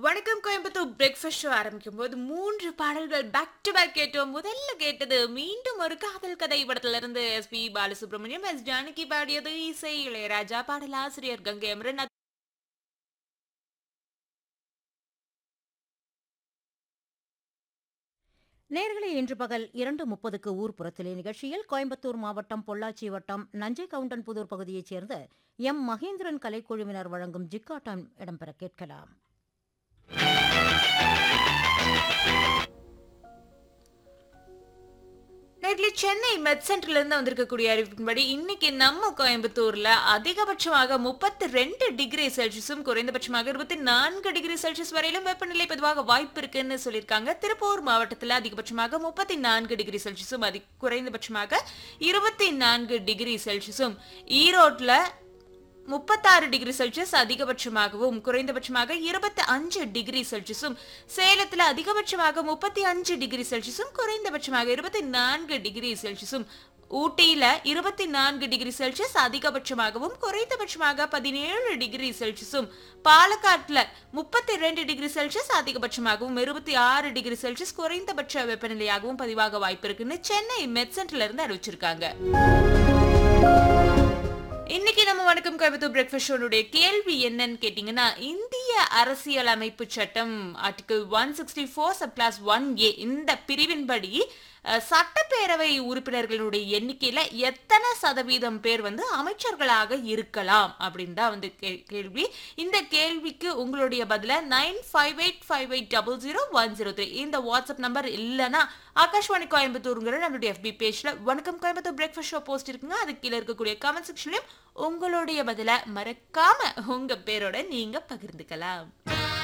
வணக்கம் Coimbatore breakfast show ஆரம்பிக்கும் போது 3 பாடல்கள் பேக் டு பேக் கேட்டோம். முதல்ல கேட்டது மீண்டும் ஒரு காதல் கதை படத்திலிருந்து எஸ்பி பாலசுப்ரமணியம், எஸ் ஜானகி பாடியது. இசை இளையராஜா, பாடலாசிரியர் கங்கை அமரன். நேர்களே, இன்று பகல் 2:30க்கு ஊர்ப்புறத்திலே நிகழ்ச்சியில் கோயம்புத்தூர் மாவட்டம் பொள்ளாச்சி வட்டம் நஞ்சை கவுண்டன்புதூர் பகுதியைச் சேர்ந்த எம் மகேந்திரன் கலைக்குழுவினர் வழங்கும் ஜிக்காட்டம் இடம்பெற கேட்கலாம். நேற்று சென்னை மெட் சென்டர்ல இருந்து வந்திருக்கக்கூடிய அறிவிப்பின்படி இன்னைக்கு நம்ம கோயம்புத்தூர்ல அதிகபட்சமாக 32 டிகிரி செல்சியஸும் குறைந்தபட்சமாக 24 டிகிரி செல்சியஸ் வரையிலும் வெப்பநிலை பொதுவாக வாய்ப்பு இருக்குன்னு சொல்லியிருக்காங்க. திருப்பூர் மாவட்டத்தில் அதிகபட்சமாக 34 டிகிரி செல்சியஸும் குறைந்தபட்சமாக 24 டிகிரி செல்சியஸும், ஈரோட்ல 36 டிகிரி செல்சியஸ் அதிகபட்சமாகவும் குறைந்தபட்சமாக 25 டிகிரி செல்சியஸும், சேலத்தில் அதிகபட்சமாக 35 டிகிரி செல்சியஸும் குறைந்தபட்சமாக 24 டிகிரி செல்சியஸும், ஊட்டியில 24 டிகிரி செல்சியஸ் அதிகபட்சமாகவும் குறைந்தபட்சமாக 17 டிகிரி செல்சியஸும், பாலக்காட்டுல 32 டிகிரி செல்சியஸ் அதிகபட்சமாகவும் 26 டிகிரி செல்சியஸ் குறைந்தபட்ச வெப்பநிலையாகவும் பதிவாக வாய்ப்பு இருக்குன்னு சென்னை மெட் சென்டர்ல இருந்து அறிவிச்சிருக்காங்க. இன்னைக்கு நம்ம வணக்கம் கோயம்புத்தூர் பிரேக்ஃபாஸ்ட் ஷோனுடைய கேள்வி என்னன்னு கேட்டீங்கன்னா, இந்திய அரசியல் அமைப்பு சட்டம் ஆர்டிகிள் 164 சப் கிளாஸ் 1A இந்த பிரிவின்படி சட்டப்பேரவை உறுப்பினர்களுடைய எண்ணிக்கையில எத்தனை சதவீதம் பேர் அமைச்சர்களாக இருக்கலாம் அப்படின்னு தான் கேள்வி. இந்த கேள்விக்கு உங்களுடைய பதில 9585800103 இந்த வாட்ஸ்அப் நம்பர் இல்லைன்னா ஆகாஷ்வாணி கோயம்புத்தூருங்கிற நம்மளுடைய FB பேஜ்ல வணக்கம் கோயம்புத்தூர் பிரேக்ஃபாஸ்ட் ஷோ போஸ்ட் இருக்குங்க. அது கீழே இருக்கக்கூடிய கமெண்ட் செக்ஷன்லயும் உங்களுடைய பதில மறக்காம உங்க பேரோட நீங்க பகிர்ந்துக்கலாம்.